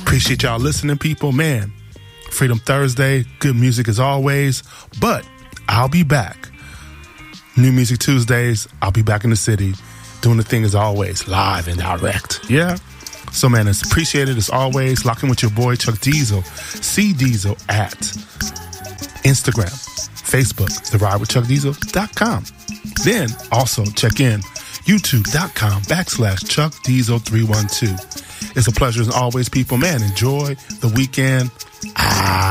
Appreciate y'all listening, people. Man, Freedom Thursday, good music as always. But I'll be back. New Music Tuesdays, I'll be back in the city doing the thing as always, live and direct. Yeah? So, man, it's appreciated as always. Lock in with your boy, Chuck Diesel. See Diesel at Instagram, Facebook, TheRideWithChuckDiesel.com. Then also check in YouTube.com/Chuck Diesel 312. It's a pleasure as always, people. Man, enjoy the weekend.